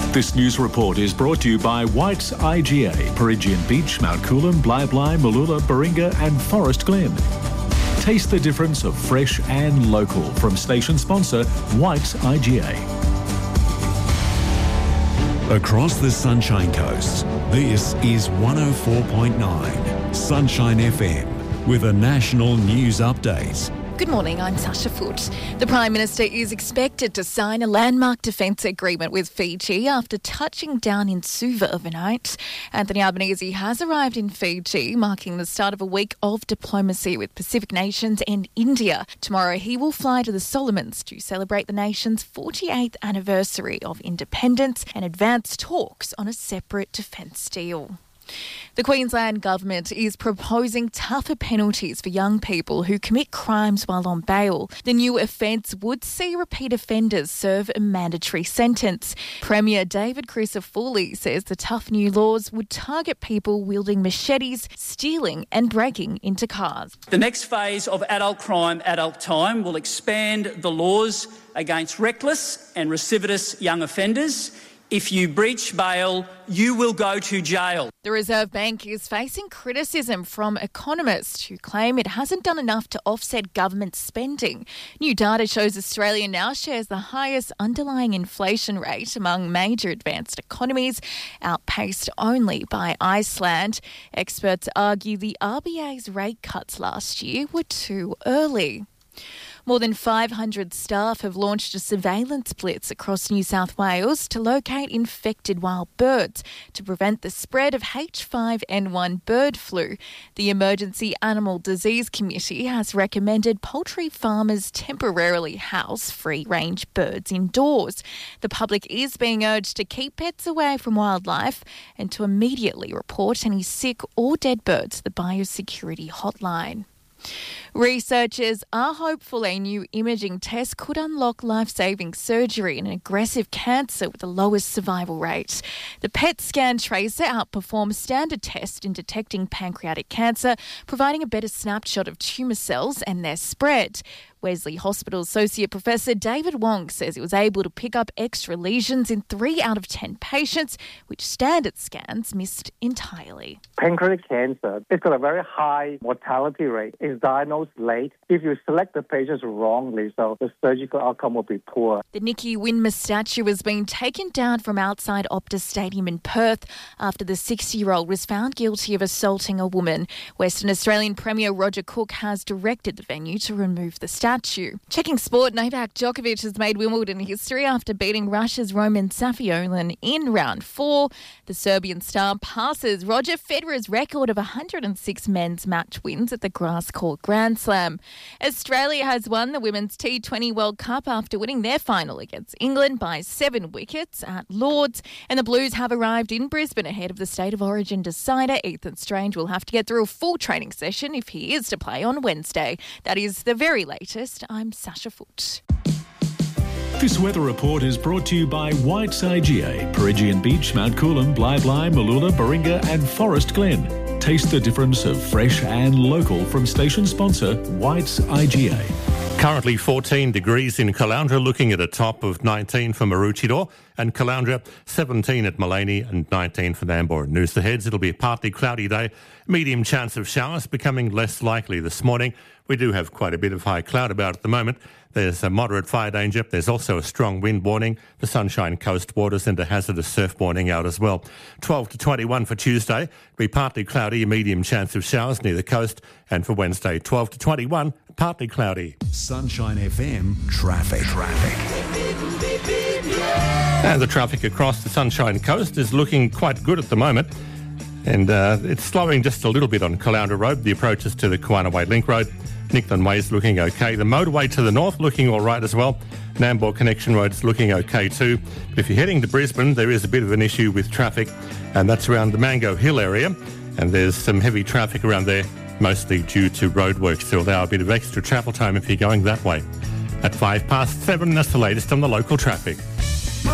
This news report is brought to you by White's IGA, Perigian Beach, Mount Coolum, Bli, Mooloolah, Baringa and Forest Glen. Taste the difference of fresh and local from station sponsor White's IGA. Across the Sunshine Coast, this is 104.9 Sunshine FM with a national news update. Good morning, I'm Sasha Foote. The Prime Minister is expected to sign a landmark defence agreement with Fiji after touching down in Suva overnight. Anthony Albanese has arrived in Fiji, marking the start of a week of diplomacy with Pacific nations and India. Tomorrow he will fly to the Solomons to celebrate the nation's 48th anniversary of independence and advance talks on a separate defence deal. The Queensland Government is proposing tougher penalties for young people who commit crimes while on bail. The new offence would see repeat offenders serve a mandatory sentence. Premier David Crisafulli says the tough new laws would target people wielding machetes, stealing and breaking into cars. The next phase of adult crime, adult time, will expand the laws against reckless and recidivist young offenders. If you breach bail, you will go to jail. The Reserve Bank is facing criticism from economists who claim it hasn't done enough to offset government spending. New data shows Australia now shares the highest underlying inflation rate among major advanced economies, outpaced only by Iceland. Experts argue the RBA's rate cuts last year were too early. More than 500 staff have launched a surveillance blitz across New South Wales to locate infected wild birds to prevent the spread of H5N1 bird flu. The Emergency Animal Disease Committee has recommended poultry farmers temporarily house free-range birds indoors. The public is being urged to keep pets away from wildlife and to immediately report any sick or dead birds to the Biosecurity Hotline. Researchers are hopeful a new imaging test could unlock life-saving surgery in an aggressive cancer with the lowest survival rate. The PET scan tracer outperforms standard tests in detecting pancreatic cancer, providing a better snapshot of tumour cells and their spread. Wesley Hospital Associate Professor David Wong says it was able to pick up extra lesions in 3 out of 10 patients, which standard scans missed entirely. Pancreatic cancer, it's got a very high mortality rate. It's diagnosed late. If you select the patients wrongly, so the surgical outcome will be poor. The Nicky Winmer statue has been taken down from outside Optus Stadium in Perth after the 60-year-old was found guilty of assaulting a woman. Western Australian Premier Roger Cook has directed the venue to remove the statue. Checking sport, Novak Djokovic has made Wimbledon history after beating Russia's Roman Safiolin in round 4. The Serbian star passes Roger Federer's record of 106 men's match wins at the grass court Grand Slam. Australia has won the Women's T20 World Cup after winning their final against England by 7 wickets at Lords, and the Blues have arrived in Brisbane ahead of the State of Origin decider. Ethan Strange will have to get through a full training session if he is to play on Wednesday. That is the very latest. I'm Sasha Foote. This weather report is brought to you by White's IGA, Perigian Beach, Mount Coolum, Bli, Mooloolah, Baringa and Forest Glen. Taste the difference of fresh and local from station sponsor White's IGA. Currently 14 degrees in Caloundra, looking at a top of 19 for Maroochydore, and Caloundra 17 at Maleny and 19 for Nambour. News ahead, it'll be a partly cloudy day, medium chance of showers becoming less likely this morning. We do have quite a bit of high cloud about at the moment. There's a moderate fire danger. There's also a strong wind warning, the Sunshine Coast waters, and a hazardous surf warning out as well. 12 to 21 for Tuesday. It'll be partly cloudy, a medium chance of showers near the coast. And for Wednesday, 12 to 21, partly cloudy. Sunshine FM traffic. And the traffic across the Sunshine Coast is looking quite good at the moment. And it's slowing just a little bit on Caloundra Road, the approaches to the Kawanaway Link Road. Nicklin Way's looking okay. The motorway to the north looking all right as well. Nambour Connection Road's looking okay too. But if you're heading to Brisbane, there is a bit of an issue with traffic, and that's around the Mango Hill area. And there's some heavy traffic around there, mostly due to roadworks to allow a bit of extra travel time if you're going that way. At 7:05, that's the latest on the local traffic.